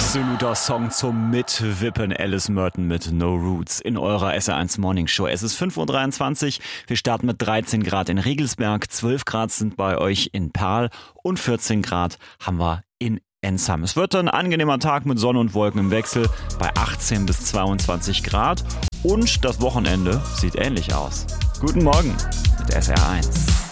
Absoluter Song zum Mitwippen. Alice Merton mit No Roots in eurer SR1 Morning Show. Es ist 5.23 Uhr. Wir starten mit 13 Grad in Riegelsberg, 12 Grad sind bei euch in Perl und 14 Grad haben wir in Ensheim. Es wird ein angenehmer Tag mit Sonne und Wolken im Wechsel bei 18 bis 22 Grad und das Wochenende sieht ähnlich aus. Guten Morgen mit SR1.